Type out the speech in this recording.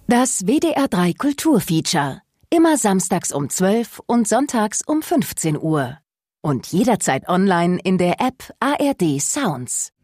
Das WDR 3 Kulturfeature. Immer samstags um 12 und sonntags um 15 Uhr. Und jederzeit online in der App ARD Sounds.